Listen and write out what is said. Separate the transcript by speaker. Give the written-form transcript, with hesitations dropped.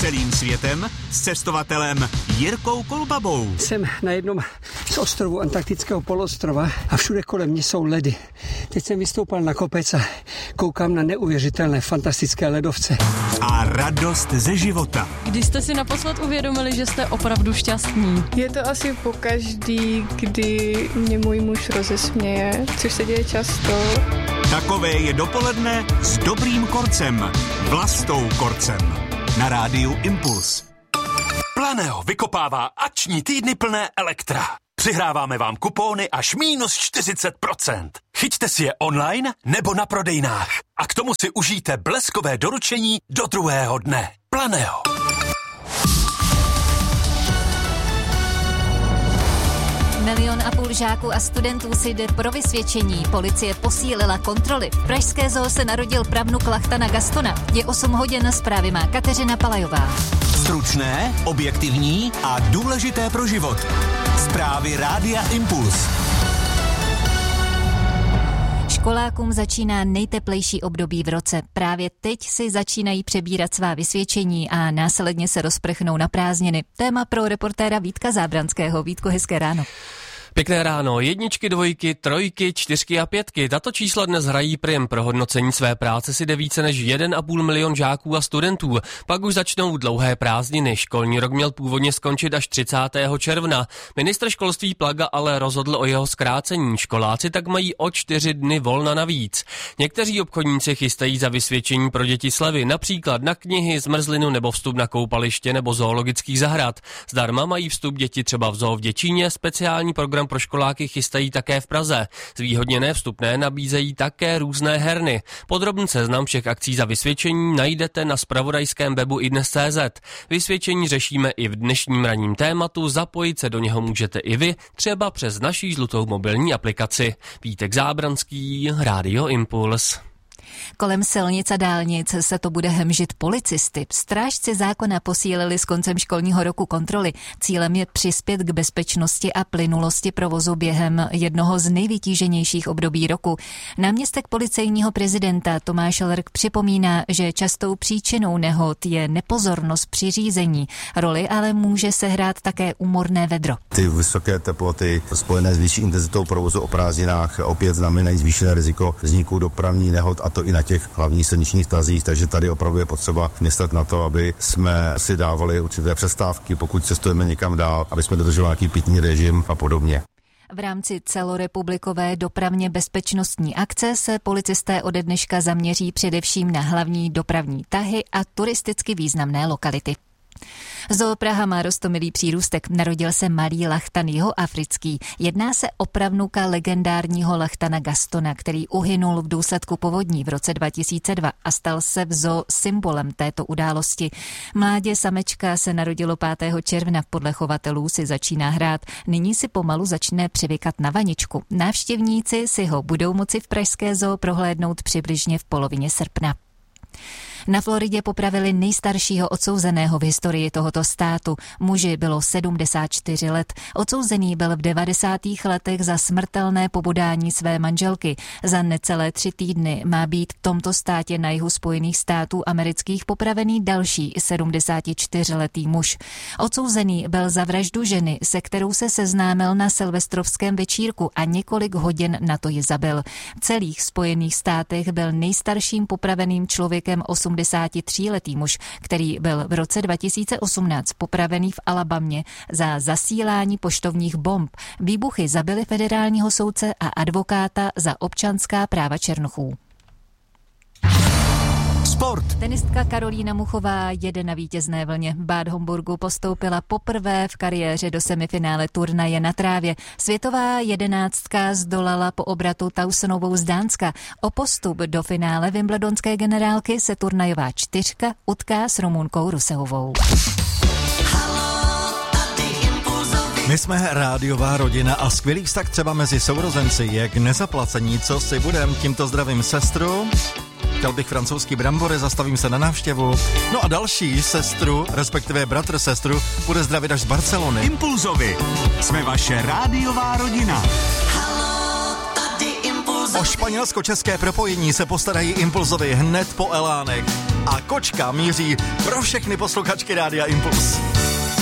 Speaker 1: Celým světem s cestovatelem Jirkou Kolbabou.
Speaker 2: Jsem na jednom z ostrovů Antarktického poloostrova a všude kolem mě jsou ledy. Teď jsem vystoupal na kopec a koukám na neuvěřitelné, fantastické ledovce.
Speaker 1: A radost ze života.
Speaker 3: Když jste si naposled uvědomili, že jste opravdu šťastní?
Speaker 4: Je to asi pokaždý, kdy mě můj muž rozesměje, což se děje často.
Speaker 1: Takové je dopoledne s dobrým korcem, Vlastou Korcem. Na rádiu Impuls.
Speaker 5: Planeo vykopává akční týdny plné Elektra. Přihráváme vám kupóny až -40%. Chyťte si je online nebo na prodejnách. A k tomu si užijte bleskové doručení do druhého dne. Planeo.
Speaker 6: Milion a půl žáků a studentů si jde pro vysvědčení. Policie posílila kontroly. V pražské zoo se narodil pravnuk Lachtana Gastona. Je 8 hodin, zprávy má Kateřina Palajová.
Speaker 1: Stručné, objektivní a důležité pro život. Zprávy Rádia Impuls.
Speaker 6: Školákům začíná nejteplejší období v roce. Právě teď si začínají přebírat svá vysvědčení a následně se rozprchnou na prázdniny. Téma pro reportéra Vítka Zábranského. Vítko, hezké ráno.
Speaker 7: Pěkné ráno. 1, 2, 3, 4 a 5. Tato čísla dnes hrají prim. Pro hodnocení své práce si jde více než 1,5 milion žáků a studentů. Pak už začnou dlouhé prázdniny. Školní rok měl původně skončit až 30. června. Ministr školství Plaga ale rozhodl o jeho zkrácení. Školáci tak mají o 4 dny volna navíc. Někteří obchodníci chystají za vysvědčení pro děti slevy, například na knihy, zmrzlinu nebo vstup na koupaliště nebo zoologických zahrad. Zdarma mají vstup děti třeba v zoo v Děčíně, speciální program pro školáky chystají také v Praze. Zvýhodněné vstupné nabízejí také různé herny. Podrobný seznam všech akcí za vysvědčení najdete na zpravodajském webu iDnes.cz. Vysvědčení řešíme i v dnešním ranním tématu, zapojit se do něho můžete i vy, třeba přes naší žlutou mobilní aplikaci. Vítek Zábranský, Rádio Impuls.
Speaker 6: Kolem silnic a dálnic se to bude hemžit policisty. Strážci zákona posílili s koncem školního roku kontroly. Cílem je přispět k bezpečnosti a plynulosti provozu během jednoho z nejvytíženějších období roku. Náměstek policejního prezidenta Tomáš Lerk připomíná, že častou příčinou nehod je nepozornost při řízení. Roli ale může sehrát také úmorné vedro.
Speaker 8: Ty vysoké teploty spojené s vyšší intenzitou provozu o prázdninách opět znamenají zvýšené riziko vzniku dopravních nehod, a to i na těch hlavních silničních tazích, takže tady opravdu je potřeba myslet na to, aby jsme si dávali určité přestávky, pokud cestujeme někam dál, aby jsme dodržovali nějaký pitný režim a podobně.
Speaker 6: V rámci celorepublikové dopravně bezpečnostní akce se policisté ode dneška zaměří především na hlavní dopravní tahy a turisticky významné lokality. Zoo Praha má roztomilý přírůstek. Narodil se malý Lachtan jihoafrický. Jedná se o pravnuka legendárního Lachtana Gastona, který uhynul v důsledku povodní v roce 2002 a stal se v zoo symbolem této události. Mládě samečka se narodilo 5. června. Podle chovatelů si začíná hrát. Nyní si pomalu začne přivykat na vaničku. Návštěvníci si ho budou moci v pražské zoo prohlédnout přibližně v polovině srpna. Na Floridě popravili nejstaršího odsouzeného v historii tohoto státu. Muži bylo 74 let. Odsouzený byl v 90. letech za smrtelné pobodání své manželky. Za necelé 3 týdny má být v tomto státě na jihu Spojených států amerických popravený další 74letý muž. Odsouzený byl za vraždu ženy, se kterou se seznámil na silvestrovském večírku a několik hodin na to ji zabil. V celých Spojených státech byl nejstarším popraveným člověkem 83letý muž, který byl v roce 2018 popravený v Alabamě za zasílání poštovních bomb. Výbuchy zabily federálního soudce a advokáta za občanská práva černochů.
Speaker 1: Sport.
Speaker 6: Tenistka Karolína Muchová jede na vítězné vlně. V Bad Homburgu postoupila poprvé v kariéře do semifinále turnaje na trávě. Světová 11 zdolala po obratu Tausonovou z Dánska. O postup do finále wimbledonské generálky se turnajová 4 utká s Rumunkou Rusehovou.
Speaker 9: My jsme rádiová rodina a skvělý vztah třeba mezi sourozenci je k nezaplacení. Co si budem? Tímto zdravím sestru. Chtěl bych francouzský brambory, zastavím se na návštěvu. No a další sestru, respektive bratr sestru, bude zdravit až z Barcelony.
Speaker 1: Impulzovi. Jsme vaše rádiová rodina.
Speaker 9: O španělsko-české propojení se postarají Impulzovi hned po Elánech. a kočka míří pro všechny posluchačky Rádia Impuls.